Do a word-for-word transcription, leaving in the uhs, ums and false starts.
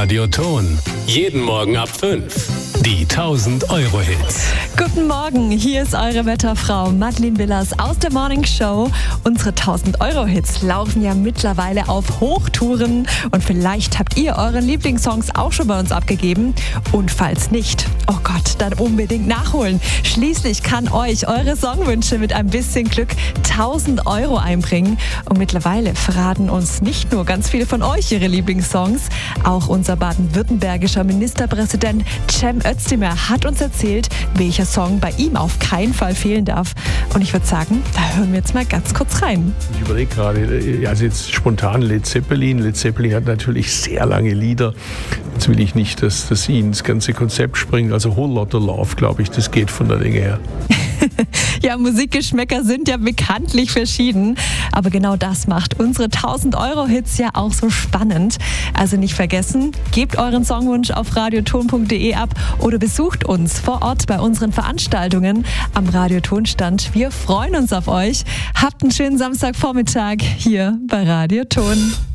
Radio Ton. Jeden Morgen ab fünf. Die tausend Euro Hits. Guten Morgen, hier ist eure Wetterfrau Madeleine Willers aus der Morning Show. Unsere tausend Euro Hits laufen ja mittlerweile auf Hochtouren und vielleicht habt ihr eure Lieblingssongs auch schon bei uns abgegeben. Und falls nicht, oh Gott, dann unbedingt nachholen. Schließlich kann euch eure Songwünsche mit ein bisschen Glück tausend Euro einbringen. Und mittlerweile verraten uns nicht nur ganz viele von euch ihre Lieblingssongs, auch unser baden-württembergischer Ministerpräsident Cem Özdemir hat uns erzählt, welcher Song bei ihm auf keinen Fall fehlen darf. Und ich würde sagen, da hören wir jetzt mal ganz kurz rein. Ich überlege gerade, also jetzt spontan Led Zeppelin. Led Zeppelin hat natürlich sehr lange Lieder. Jetzt will ich nicht, dass, dass sie ins ganze Konzept springen. Also Whole Lotta Love, glaube ich, das geht von der Länge her. Ja, Musikgeschmäcker sind ja bekanntlich verschieden. Aber genau das macht unsere tausend Euro Hits ja auch so spannend. Also nicht vergessen, gebt euren Songwunsch auf radioton punkt de ab oder besucht uns vor Ort bei unseren Veranstaltungen am Radioton-Stand. Wir freuen uns auf euch. Habt einen schönen Samstagvormittag hier bei Radioton.